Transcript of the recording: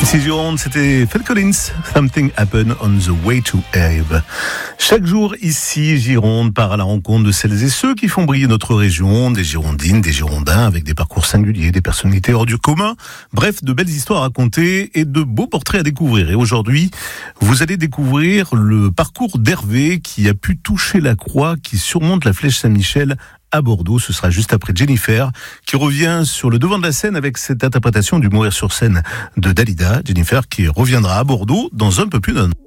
Ici Gironde, c'était Phil Collins, Something Happened on the Way to Ave. Chaque jour, ici, Gironde part à la rencontre de celles et ceux qui font briller notre région, des Girondines, des Girondins, avec des parcours singuliers, des personnalités hors du commun. Bref, de belles histoires à raconter et de beaux portraits à découvrir. Et aujourd'hui, vous allez découvrir le parcours d'Hervé qui a pu toucher la croix qui surmonte la flèche Saint-Michel à Bordeaux. Ce sera juste après Jennifer qui revient sur le devant de la scène avec cette interprétation du Mourir sur scène de Dalida. Jennifer qui reviendra à Bordeaux dans un peu plus d'un an.